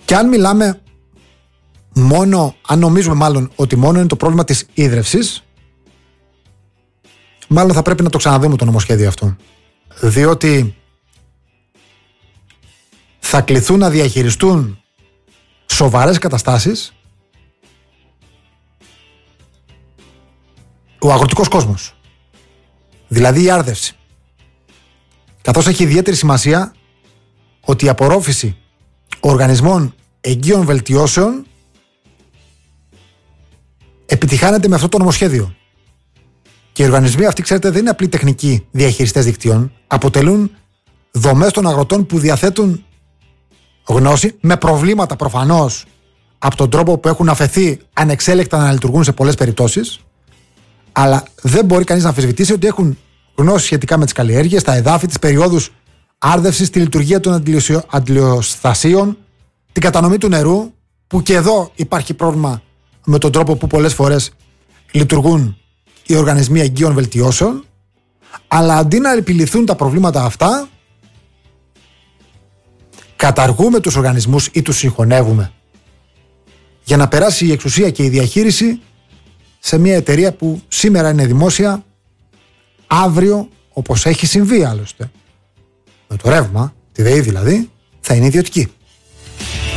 Και αν μιλάμε μόνο, αν νομίζουμε μάλλον ότι μόνο είναι το πρόβλημα της ίδρευσης, μάλλον θα πρέπει να το ξαναδούμε το νομοσχέδιο αυτό. Διότι θα κληθούν να διαχειριστούν σοβαρές καταστάσεις ο αγροτικός κόσμος. Δηλαδή η άρδευση. Καθώς έχει ιδιαίτερη σημασία ότι η απορρόφηση οργανισμών εγγύων βελτιώσεων επιτυχάνεται με αυτό το νομοσχέδιο. Και οι οργανισμοί αυτοί, ξέρετε, δεν είναι απλοί τεχνικοί διαχειριστές δικτύων. Αποτελούν δομές των αγροτών που διαθέτουν γνώση, με προβλήματα προφανώς από τον τρόπο που έχουν αφαιθεί ανεξέλεκτα να λειτουργούν σε πολλές περιπτώσεις. Αλλά δεν μπορεί κανείς να αμφισβητήσει ότι έχουν γνώση σχετικά με τις καλλιέργειες, τα εδάφη, τις περιόδους άρδευσης, τη λειτουργία των αντιλιοστασίων, την κατανομή του νερού, που και εδώ υπάρχει πρόβλημα με τον τρόπο που πολλές φορές λειτουργούν οι οργανισμοί εγγύων βελτιώσεων. Αλλά αντί να επιληθούν τα προβλήματα αυτά, καταργούμε τους οργανισμούς ή τους συγχωνεύουμε για να περάσει η εξουσία και η διαχείριση σε μια εταιρεία που σήμερα είναι δημόσια, αύριο, όπως έχει συμβεί άλλωστε με το ρεύμα, τη ΔΕΗ δηλαδή, θα είναι ιδιωτική.